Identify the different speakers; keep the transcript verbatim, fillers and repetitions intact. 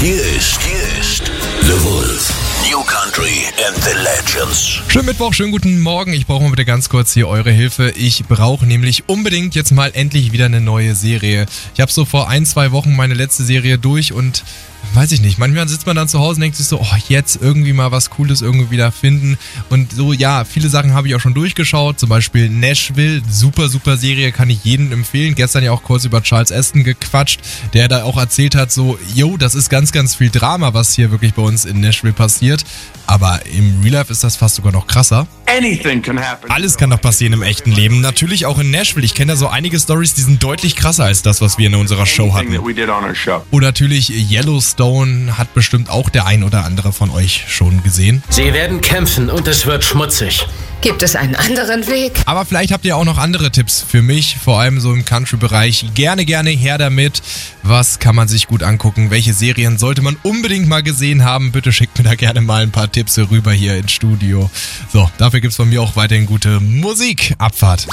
Speaker 1: Hier ist, hier ist The Wolf. New Country and the Legends.
Speaker 2: Schönen Mittwoch, schönen guten Morgen. Ich brauche mal bitte ganz kurz hier eure Hilfe. Ich brauche nämlich unbedingt jetzt mal endlich wieder eine neue Serie. Ich habe so vor ein, zwei Wochen meine letzte Serie durch und weiß ich nicht, manchmal sitzt man dann zu Hause und denkt sich so, oh, jetzt irgendwie mal was Cooles irgendwie wieder finden. Und so, ja, viele Sachen habe ich auch schon durchgeschaut, zum Beispiel Nashville, super, super Serie, kann ich jedem empfehlen. Gestern ja auch kurz über Charles Aston gequatscht, der da auch erzählt hat, so, yo, das ist ganz, ganz viel Drama, was hier wirklich bei uns in Nashville passiert. Aber im Real Life ist das fast sogar noch krasser.
Speaker 3: Alles kann doch passieren im echten Leben, natürlich auch in Nashville. Ich kenne da so einige Storys, die sind deutlich krasser als das, was wir in unserer Show hatten.
Speaker 2: Und natürlich Yellowstone hat bestimmt auch der ein oder andere von euch schon gesehen.
Speaker 4: Sie werden kämpfen und es wird schmutzig.
Speaker 5: Gibt es einen anderen Weg?
Speaker 2: Aber vielleicht habt ihr auch noch andere Tipps für mich, vor allem so im Country-Bereich. Gerne, gerne her damit. Was kann man sich gut angucken? Welche Serien sollte man unbedingt mal gesehen haben? Bitte schickt mir da gerne mal ein paar Tipps rüber hier ins Studio. So, dafür gibt's von mir auch weiterhin gute Musik. Abfahrt.